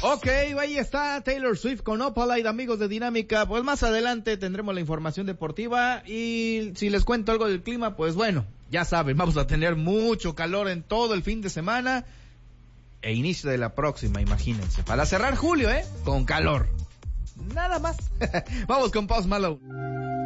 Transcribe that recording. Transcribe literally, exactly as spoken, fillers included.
Ok, ahí está Taylor Swift con Opalite, amigos de Dinámica. Pues más adelante tendremos la información deportiva y si les cuento algo del clima, pues bueno, ya saben, vamos a tener mucho calor en todo el fin de semana e inicio de la próxima, imagínense. Para cerrar julio, ¿eh? Con calor. Nada más. Vamos con Post Malone.